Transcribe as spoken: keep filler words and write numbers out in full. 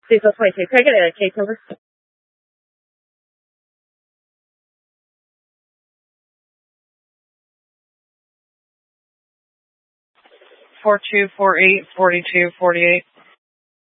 Diesel twenty-two. Can I get a case number? Four two four eight forty two forty eight.